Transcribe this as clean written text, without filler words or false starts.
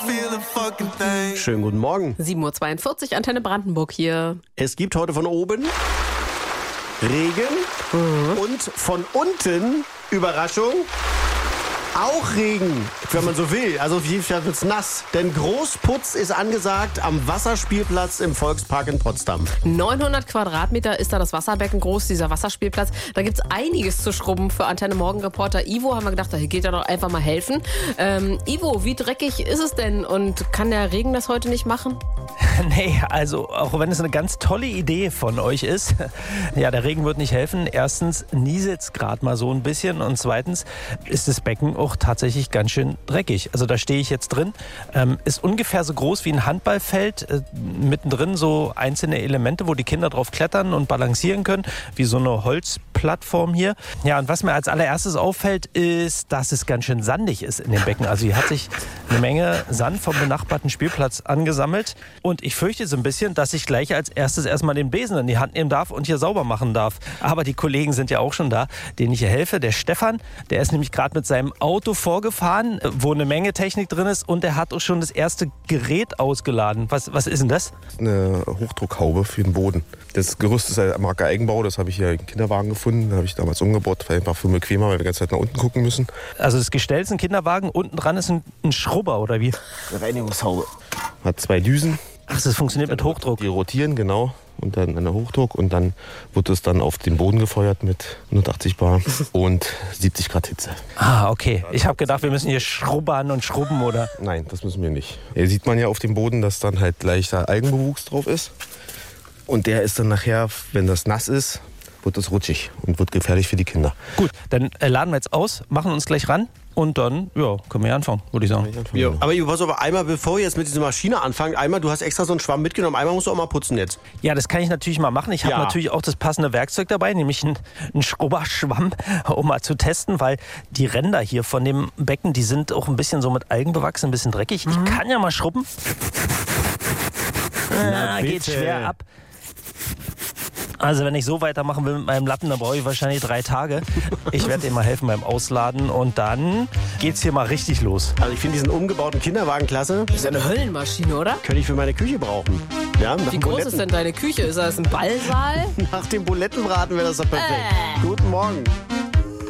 Schönen guten Morgen. 7:42 Uhr, Antenne Brandenburg hier. Es gibt heute von oben Regen und von unten, Überraschung, auch Regen, wenn man so will. Also auf jeden Fall wird's nass. Denn Großputz ist angesagt am Wasserspielplatz im Volkspark in Potsdam. 900 Quadratmeter ist da das Wasserbecken groß, dieser Wasserspielplatz. Da gibt's einiges zu schrubben für Antenne Morgen-Reporter Ivo. Haben wir gedacht, da geht er doch einfach mal helfen. Ivo, wie dreckig ist es denn? Und kann der Regen das heute nicht machen? Nee, also auch wenn es eine ganz tolle Idee von euch ist, ja, der Regen wird nicht helfen. Erstens nieselt es gerade mal so ein bisschen und zweitens ist das Becken auch tatsächlich ganz schön dreckig. Also da stehe ich jetzt drin, ist ungefähr so groß wie ein Handballfeld, mittendrin so einzelne Elemente, wo die Kinder drauf klettern und balancieren können, wie so eine Holzplattform hier. Ja, und was mir als allererstes auffällt, ist, dass es ganz schön sandig ist in dem Becken. Also hier hat sich eine Menge Sand vom benachbarten Spielplatz angesammelt. Und ich fürchte so ein bisschen, dass ich gleich als erstes erstmal den Besen in die Hand nehmen darf und hier sauber machen darf. Aber die Kollegen sind ja auch schon da, denen ich hier helfe. Der Stefan, der ist nämlich gerade mit seinem Auto vorgefahren, wo eine Menge Technik drin ist. Und der hat auch schon das erste Gerät ausgeladen. Was ist denn das? Eine Hochdruckhaube für den Boden. Das Gerüst ist eine Marke Eigenbau. Das habe ich hier im Kinderwagen gefunden. Das habe ich damals umgebaut. War einfach für mich bequemer, weil wir die ganze Zeit nach unten gucken müssen. Also das Gestell ist ein Kinderwagen. Unten dran ist ein Schrubber, oder wie? Eine Reinigungshaube. Hat 2 Düsen. Ach, das funktioniert mit Hochdruck. Die rotieren, genau. Und dann an der Hochdruck. Und dann wird es dann auf den Boden gefeuert mit 180 Bar und 70 Grad Hitze. Ah, okay. Ich habe gedacht, wir müssen hier schrubbern und schrubben, oder? Nein, das müssen wir nicht. Hier sieht man ja auf dem Boden, dass dann halt leichter Algenbewuchs drauf ist. Und der ist dann nachher, wenn das nass ist, wird es rutschig und wird gefährlich für die Kinder. Gut, dann laden wir jetzt aus, machen uns gleich ran. Und dann, ja, können wir ja anfangen, würde ich sagen. Ja. Aber Ivo, pass auf, einmal, bevor wir jetzt mit dieser Maschine anfangen, einmal, du hast extra so einen Schwamm mitgenommen, einmal musst du auch mal putzen jetzt. Ja, das kann ich natürlich mal machen. Ich habe natürlich auch das passende Werkzeug dabei, nämlich einen Schrubberschwamm, um mal zu testen, weil die Ränder hier von dem Becken, die sind auch ein bisschen so mit Algen bewachsen, ein bisschen dreckig. Ich kann ja mal schrubben. Geht schwer ab. Also wenn ich so weitermachen will mit meinem Lappen, dann brauche ich wahrscheinlich 3 Tage. Ich werde dir mal helfen beim Ausladen und dann geht's hier mal richtig los. Also ich finde diesen umgebauten Kinderwagen klasse. Das ist ja eine Höllenmaschine, oder? Könnte ich für meine Küche brauchen. Ja, Wie groß ist denn deine Küche? Ist das ein Ballsaal? Nach dem Bulettenbraten wäre das doch perfekt. Guten Morgen.